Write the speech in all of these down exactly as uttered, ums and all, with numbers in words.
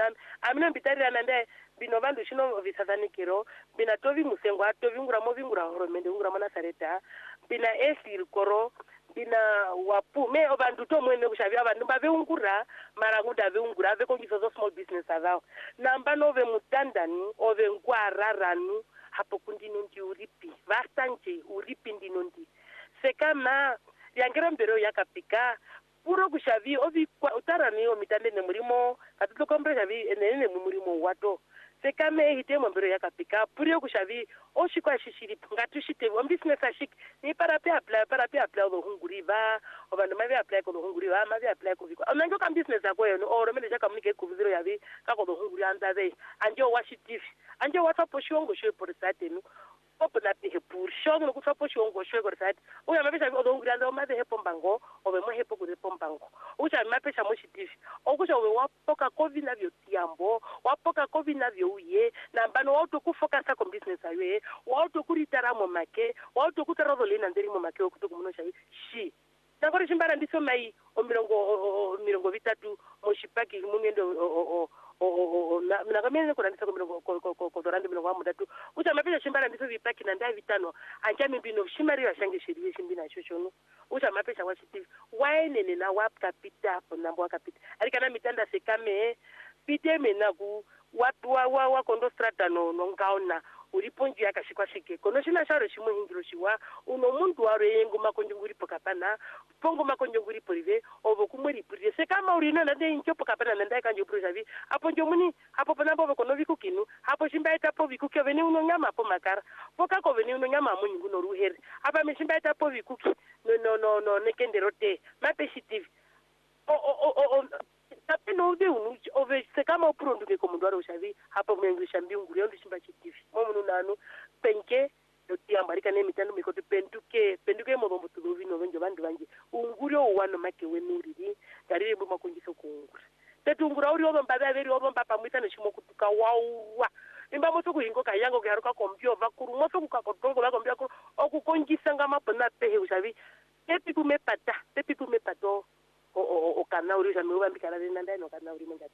bam amino bitarira nande bino bandu shino visathanikiro bina tovi musengwa tovi ngura movi ngura horomende ngura mana sareta bina esir koro bina wapu me obandu to mwene kushavya abantu bave ungura mara nguda ve ungura ve kongiso zo small business avao namba nove mutandani ove ngwara ranu hapo kundino ndi uripi vasanje uripi ndino ndi sekama yangero mbero yakapika puro kushavi ovi utarani o mitande ne murimo katuto kombre shavi enene mu murimo wato sekame hite mbero yakapika puro kushavi o shikwa shishiri ngatu shite o business ashik ni para pe apply para pe apply o hunguriva o bandu mabe apply ko hunguriva mabe apply ko viko amango kam business akwe no o romele jaka munike ku viziro yavi kako do hunguri andaze anjo washitif anjo watapo shongo shwe por satenu opo na pe pour shongo no kutapo shongo shwe por sat o ya mabe shavi o do hunguri andaze mabe hepo mbango o be mo hepo ku depo mbango o cha mabe sha mo shitif o kusha we wapoka covid na vyo tiambo wapoka covid na vyo uye na mbano wauto kufocus ko business ayo wauto kuritara mo make wauto kutara lina nderi mo make okuto kumuno shavi shi nakore chimbara ndiso mai o mirongo mirongo vitatu mo shipaki mumendo o o na na kamene ko ndisa ko mirongo ko ko ko dorande mirongo amudatu ucha mapesha chimbara ndiso vipaki na ndai vitano anja mimbino shimari ya shange shiriye shimbina shoshonu ucha mapesha wa shitivi waene ne na wapta pita ponambo akapita alikana mitanda sekame pite menaku watu wa wa wa kondo strata no no ngaona uliponji yakashikwa shike kono shina sharo shimo hingiro shiwa uno mundu waro yengo makonjo nguri pokapana pongo makonjo nguri porive ovo kumuri porive se kama urino na de incho pokapana na ndai kanjo projavi apo njo muni apo pana bobo kono vikukinu apo shimba eta po vikuki veni uno nyama po makara poka ko veni uno nyama munyu nguno ruheri apa mishimba eta po vikuki no no no no nekenderote mapeshitive o o o o tapi no de unu ove se kama uprondo ke komundu waro shavi hapo menglisha mbinguri ndo shimba chitivi momu nanu penke yotia marika ne mitando mikoto penduke penduke modombo tulovi no venjo bandu banje ungurio wano make wenuriri tarire bu makunjiso kungura tetungura uri obo mbabe averi obo mbapa mwitano shimo kutuka wawa imba moto kuhingo kayango garuka kompio vakuru moto kukakotongo vakombia ko okukonjisa ngama pona pehe ushavi pepi kumepata pepi kumepato o o o kana uri jamwe ubambikana nenda no kana uri mengati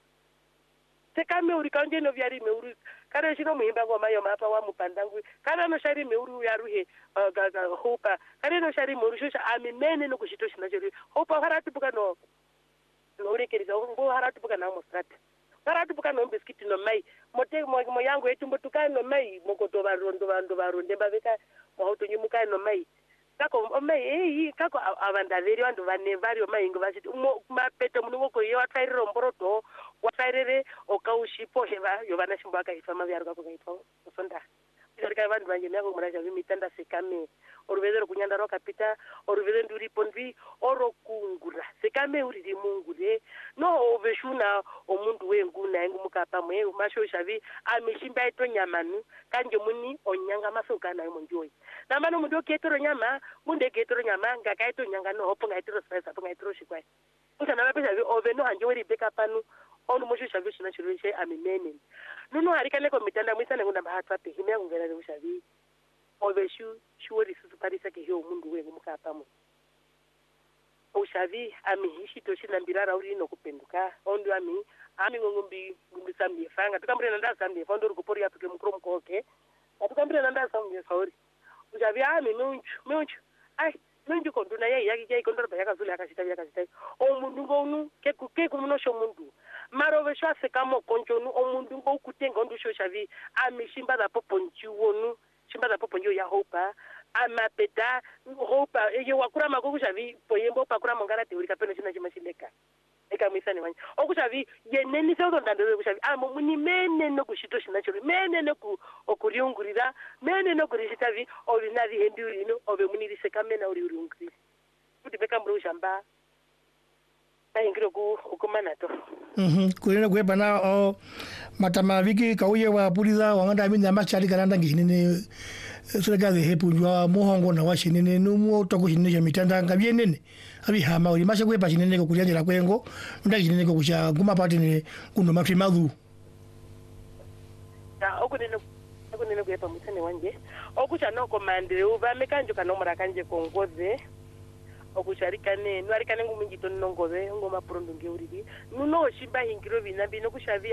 sekame uri kanje no vyari meuri kana shino muhimba ngoma yo mapa wa mupandangu kana no shari meuri yaruhe ga ga hopa kana no shari meuri shosha amimene no kushito shina jeri hopa harati buka no no uri keriza ngo harati buka na mostrat harati buka no biscuit no mai mote mo mo yangu etumbo tukano no mai mokoto barondo bando baronde baveka mo hoto nyimuka no mai kako omai eh kako abandaveri vandu vane vario maingo vachiti mapeto munoko yo atsairiro mboroto watsairere okaushipo heva yo vana shimbo akaifa mavyaro kako kaifa sonda izarika vandu vanje nako murasha vimitanda sekame oruvedero kunyanda rokapita oruvedero nduri ponvi orokungura sekame uri mungure no oveshuna omundu wenguna engu mukapa mwe masho shavi amishimba ito nyamanu kanje muni onyanga masoka na monjoyi namano mundu ketoro nyama munde ketoro nyama ngakaito nyanga no hopo ngaitoro spice apo ngaitoro shikwai usana mapesa vi oveno hanje weri beka panu onu musho shavi shina chirishe amimene nuno harikane ko mitanda mwisana ngunda bahatwa pe himya nguvera ushavi oveshu shuori susu parisa ke hiyo mundu wengu mukapa mu ushavi amihishi toshina mbirara uri no kupenduka ondo ami ami ngombi ngumbi sambi fanga tukambire nanda sambi fondo rukupori ya tuke mukrom koke tukambire nanda sambi sauri ushavi ami munchu munchu ai munchu konduna yai yaki yai kondora bayaka zule akashita yakashita o mundu ngonu ke ke kumuno sho mundu marove shwa sekamo konjonu o mundu ngo kutenga ondo sho shavi ami shimba da poponchi wonu shimba da poponyo ya hopa amapeta hopa ye wakura makuku shavi poyembo pakura mongara teori kapeno china chimashileka eka misani wanje okushavi yeneni sezo ndandore kushavi amo muni mene no kushito shina chori mene no ku okuriungurira mene no kurishitavi olinari hendi urino ove muni risekamena uri uriungurira kuti beka mbru shamba ayingiro ku ukumana to mhm kulena kweba na o matama viki kauye wa puliza wanganda mini amachali kananda ngishinene siragaze hepunjwa muhongo na washinene numu tokushinene mitanda ngabienene abi hama uri mashe kweba shinene ko kulyandira kwengo ndakishinene ko kusha guma patine kuno matri madhu ta okunene okunene kweba musane wanje okucha noko mandire uva mekanjo kanomura kanje kongoze okusharikane nwarikane ngumingi tonongove ngoma prondo ngeuriri nuno shimba hingiro bina bino kushavi